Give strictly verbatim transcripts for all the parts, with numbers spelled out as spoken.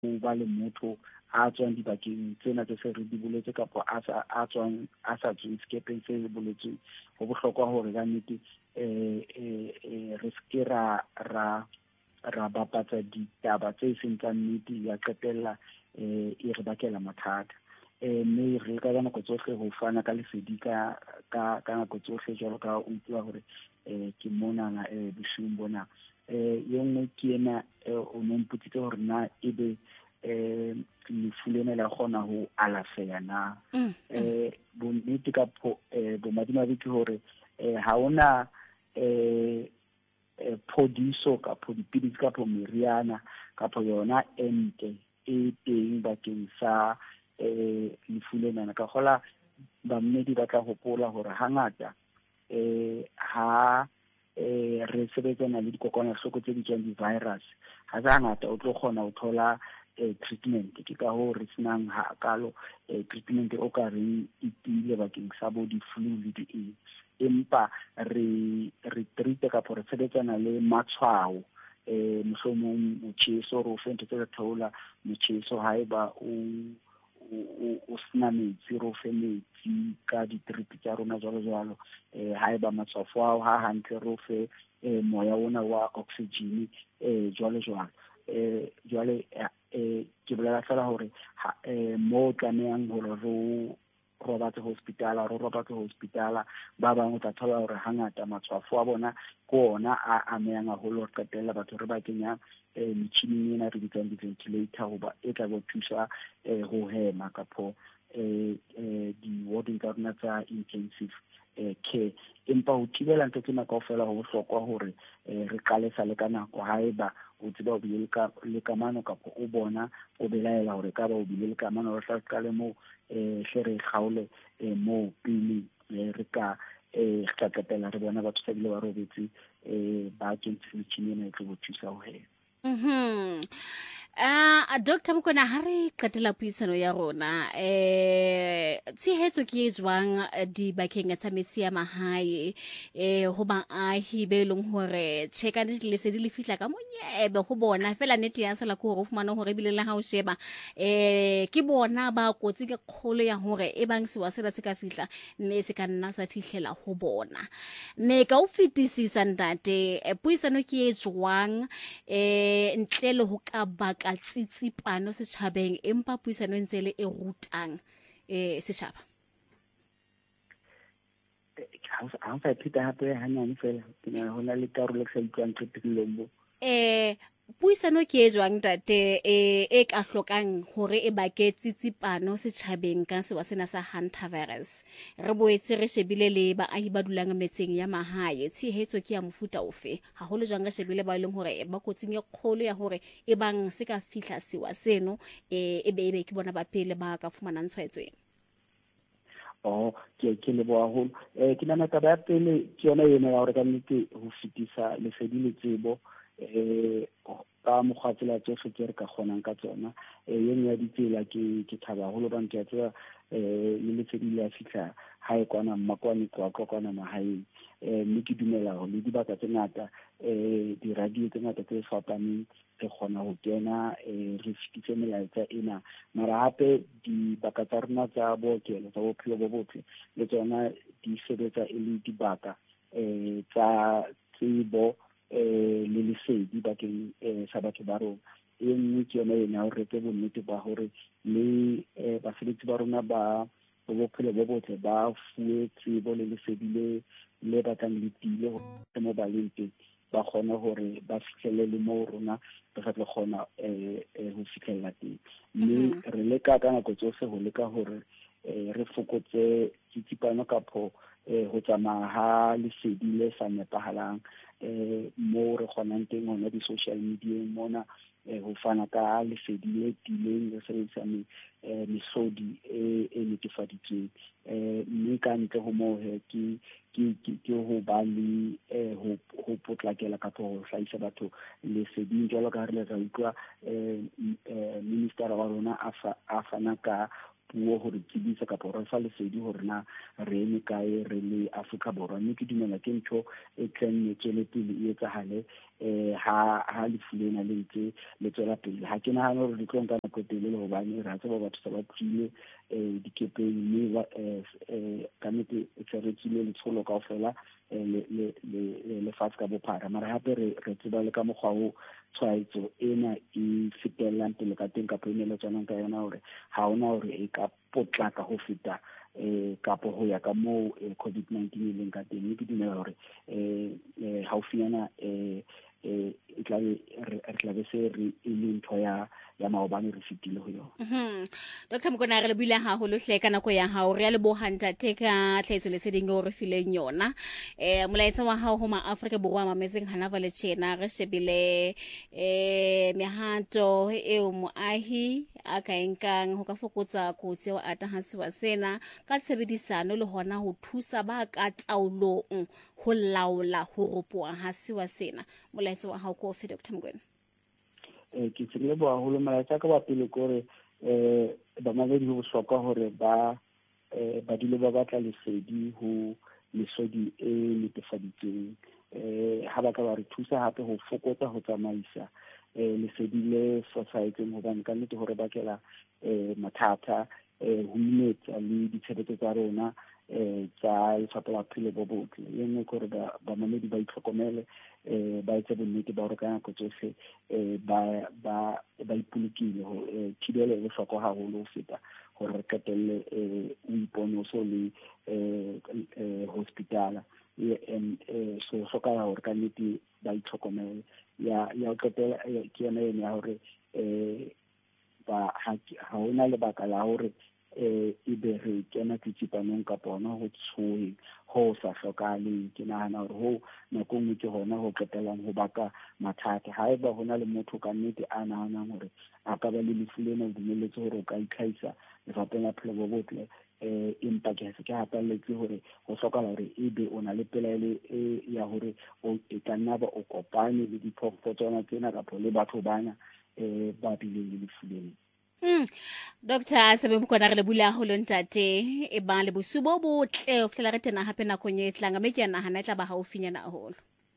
ho ba le motho a tswang dibakeng tsena tse se re di boletse kapo a sa a tswang a sa tsweng sekepeng se boletsweng. Ho bohlokwa hore ka nnete eh eh re ske ra ra ra bapatsa ditaba tse seng tsa nnete ya qetella eh e re bakela mathata. eh mme re ka bona go tsohle ho fana ka lesedi ka ka ka go tsohle jalo ka o utlwa hore eh ke mona na eh bishung bona eh yengwe ke ena o mo mputse hore na ebe eh lefulena la gona ho alafeya na eh bo nnete ka eh bo madima bitse hore eh ha ona eh phodiso ka phodipidisi ka po meriana ka po yona ente e teng bakeng sa eh lefulena ka gola ba mmedi ba tla hopola hore hangata eh ha eh re sebetsana le dikokwanahloko tse di tswang di-virus ha za ngata o tlo kgona ho thola eh treatment ke ka ho re senang ha kalo eh treatment o ka re itile bakeng sa bo di-flu le di empa re re treat ka for sebetsana le matshwao eh mohlomong motjheso ro fente tse thola motjheso haeba o o sna metsi ro fe metsi ka di-drip tsa rona jalo jalo eh haeba matshwafo ao ha hantle ro fe eh moya ona wa oxygen eh jalo jalo eh jwale eh ke bolela fela hore eh mo tlamehang hore ro robatse hospital ro robatse hospital ba bang o tla thola hore hangata matshwafo a bona ko ona a amehang a holo re qetella batho re ba kenya eh metjhining ena re bitsang di-ventilator hoba e tla go thusa eh ho hema kapo eh di-warding ka rona tsa intensive eh care empa ho thibela ntho tsena kaofela ho bohlokwa hore re qale sa le ka nako haeba o tseba o bile ka le kamano kapo o bona o belaela hore ka ba o bile le kamano re tla qale mo eh hle re kgaole mo pele re ka eh ka qetela re bona batho sa bile ba robetse eh ba kentse metjhini ena e tlo go thusa ho hema. Mhm. Ah, Doctor Mokona, ha re qetela puisano ya rona eh tshehetso ke e jwang dibakeng tsa metsi ya mahae eh ho baahi be leng hore cheka di lesedi le fihla ka monyebe ho bona fela nete ya sala ko ho fumana hore bile le ha o sheba eh ke bona ba kotsi ke kgolo ya hore e bang sewa sela se ka fihla mme se ka nna sa fihlela ho bona mme ka o fetisisa ntate puisano ke e jwang eh ntle le ho ka ba ka tsitsipano setjhabeng empa puisano ntse le e rutang eh setjhaba ha fa phita hape hanyane fela ke na hona le karolo ke sa itlwang tletlelombo eh puisano ke e jwang tate e e ka hlokang hore e bake tsitsipano setjhabeng ka sewa sena sa hantavirus re boetse re shebile le baahi ba dulang metseng ya mahae tshehetso ke ya mofuta ofe haholo jwang re shebile ba ileng hore ba kotsing e kgolo ya hore e bang se ka fihla sewa seno e e be e be ke bona ba pele ba ka fumana tshwaetso ena. Oh ke ke le boa ho eh ke nana taba ya pele ke yona yena ya hore ka nnete ho fitisa lesedi le tsebo eh ka mokgwatsela tsohle ke re ka kgonang ka tsona eh yeng ya ditsela ke ke thaba holo ba ntse ya eh le lesedi le a fihla ha e kwana mmakwane kwa kwa kwana mahaeng eh mme ke dumela ho le dibaka tse ngata eh di radio tse ngata tse fapaneng re kgona ho kena eh re fitise melaetsa ena mara hape dibaka tsa rona tsa bookelo tsa bophelo bo botle le tsona di sebetsa e le dibaka eh tsa tsebo eh le lesedi bakeng eh sa batho ba rona e nngwe ke yona ena hore ke bonnete ba hore le basebetsi ba rona ba bophelo bo botle ba fuwe tsebo le lesedi le le batlang le tile mo baleng teng ba kgona hore ba fihlelle le mo rona ba sa tlo kgona eh ho fihlella teng mme re leka ka nako tsohle ho leka hore re fokotse tsitsipano kapo ho tsamaya ha lesedi le sa nepahalang eh mo re kgonang teng hona di-social media mona ho fana ka lesedi le tileng le sebedisa mehlodi e netefaditsweng eh mme ka ntle ho moo ke ke ke ho ba le ho ho potlakela ka ho hlahisa batho leseding jalo ka re le ra utlwa eh minister wa rona a fa a fana ka puo gore tsebisa ka re fa lesedi gore na re eme kae re le Afrika Borwa. Mme ke dumela ke ntho e tleng tswele pele e etsagale eh ha ha le fulena le ntse le tswela pele. Ha ke nahana gore di tlo nka nako telele hobane ra tseba batho ba tsile eh dikepeng mme ba eh ka nnete e tsaretsile le tsholo kaofela le le le le fatse ka bophara. Mara hape re re tseba le ka mokgwa o tshwaetso ena e fetelang pele ka teng ka pele tswana ka yona hore ha ona hore e ka potlaka ho feta eh kapo ho ya ka mo COVID nineteen e leng ka teng. Ke dumela hore eh haufinyana eh eh e tla re tla be se re ile ntho ya ya maobane re fitile ho yona. Mhm. Doctor Mokona re le bula ha ho lo hleka nako ya hao re ya le bohanta teka tlhahiso le seding o re fileng yona. Eh molaetsa wa hao ho ma Afrika Borwa ma amazing hana vale tjena re shebile eh mehato eo moahi a ka enkang ho ka fokotsa kotsi wa atahasi wa sena ka tshebedisano le hona ho thusa ba ka taolong ho laola ho ropoa ha siwa sena. Molaetsa wa hao ko fe Doctor Mokona? eh ke tsile bo haholo molaetsa ka ba pele gore eh ba mabedi ho bohlokwa hore ba eh ba dile ba batla lesedi ho lesedi e netefaditsweng eh ha ba ka ba re thusa hape ho fokotsa ho tsamaisa eh lesedi le society ho bana ka nnete hore ba kela eh mathata eh ho imetsa le ditshebetso tsa rona eh tsa lefapha la philo bo botle le nne gore ba ba mamedi ba itlhokomele eh ba itse bonnete ba hore ka nako tsohle eh ba ba ba ipolokile ho thibela le hloko haholo ho feta hore re qetelle eh o ipone o so le eh hospitala and so hloka hore ka nnete ba itlhokomele ya ya qetela ke yona ene ya hore eh ba ha hona lebaka la hore eh e be re kena tsipanong ka bona ho tshoe ho sa hlokale. Ke nahana hore ho nakong ke hona ho qetelang ho baka mathata ha eba hona le motho ka nnete a nahanang hore a ka ba le lefulena o dumelletse hore o ka itlhaisa lefapheng la phelo bo botle eh empa ke se ke hatalletse hore ho hlokahala hore e be ona le pelaele e ya hore o e ka nna ba o kopane le diphoofolo tsona tsena ka le batho bana eh ba bile le lefulena. Hmm. Doctor Sebe Mokona re le bula ho lo ntate e ba le bosubo botle o fela re tena hape na konye tlanga me ke na hana tla ba haufinyana haholo.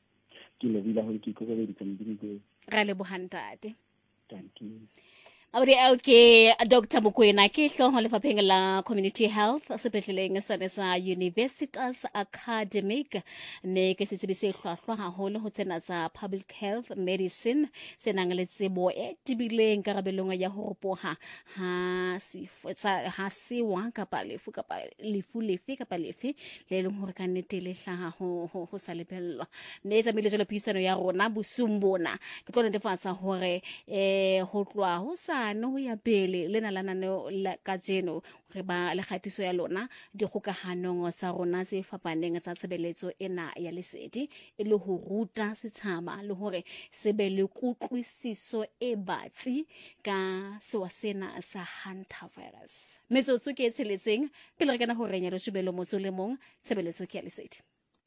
Ke le bila ho ke go be ditsamedi re le bohantate. Thank you. Aure okay Doctor Mokoena ke hloho lefapheng la Community Health sepetleleng sa sa Universitas Academic me ke se se hlwahlwa haholo ho tsena tsa public health medicine senang le tsebo e tibileng karabelong ya ho ropoha ha si ha si wa ka pa lefu ka pa lefu lefe ka pa lefe le leng hore ka nnete le hlaha ho ho sa lebellwa me tsa mele jalo pisano ya rona bosumbona ke tlo netefatsa hore eh ho tlwa ho sa no ya pele le na lana la ka jeno re ba le khatiso ya lona di kgokahanong sa rona se fapaneng tsa tshebeletso ena ya lesedi e le ho ruta setjhaba le hore se be le kutlwisiso e batsi ka sewa sena sa hantavirus. Metsotso ke tsheletseng pele re kana ho renya re shubelo motso le mong tshebeletso ke ya lesedi.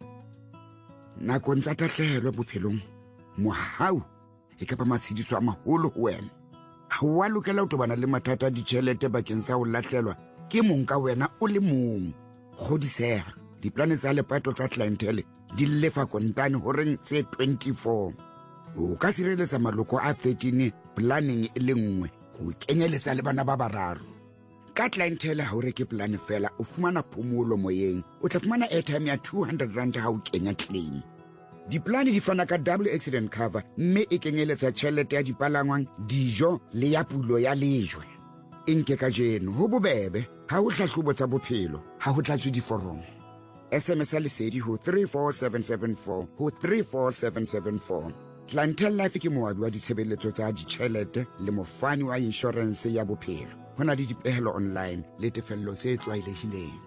Nakong tsa tahlehelo bophelong mohau e ka ba matshidiso a maholo ho wena. Ha wa lokela ho tobana le mathata a ditjhelete bakeng sa ho lahlelwa ke mong ka wena o le mong. Kgodiseha diplane tsa lepato tsa clientele di lefa kontane ho reng tse twenty-four. O ka sireletsa maloko a thirteen planning e le nngwe ho kenyeletsa le bana ba bararo. Ka clientele ha o reke plane fela o fumana phomolo moyeng o tla fumana airtime ya two hundred rand ha o kenya claim. Diplane di fana ka double accident cover mme e kenyeletsa tjhelete ya dipalangwang dijo le ya pulo ya lejwe. Inke ka jeno ho bobebe ha o hlahlobo tsa bophelo ha ho tlatswe diforomo. S M S lesedi ho three four seven seven four ho three four seven seven four. Clientele Life ke moabi wa ditshebeletso tsa ditjhelete le mofani wa insurance ya bophelo. Hona le dipehelo online le tefello tse tlwaelehileng.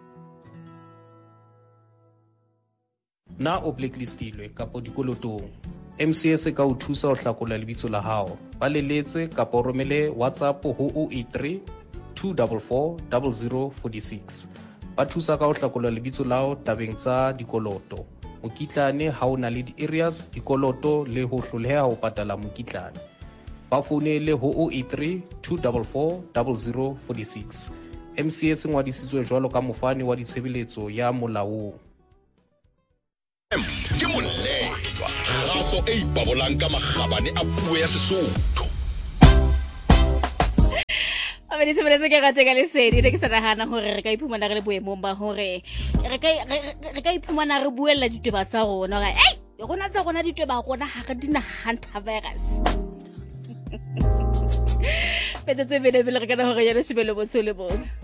Na o blacklistilwe kapo dikolotong M C S ka o thusa o hlakola lebitso la hao ba leletse kapo romele WhatsApp ho zero eight three two four four zero zero four six ba thusa ka o hlakola lebitso lao tabeng tsa dikoloto mokitlane ha o na le di-areas dikoloto le ho hloleha ho patala mokitlane ba founele ho zero eight three two four four zero zero four six M C S ngwadisitswe jwalo ka mofani wa ditshebeletso ya molaong. Ke molelwa raso e ipabolang ka magabane a puo ya Sesotho. a be di sebeletse ke rate ka lesedi re ke sa nagana gore re ka iphumana re le boemong ba gore re ka re ka iphumana re buella ditweba tsa rona ga ei gona tsa gona ditweba gona ga re dina hantavirus petse tse bele bele re ka na gore ya le sebelo botse le bone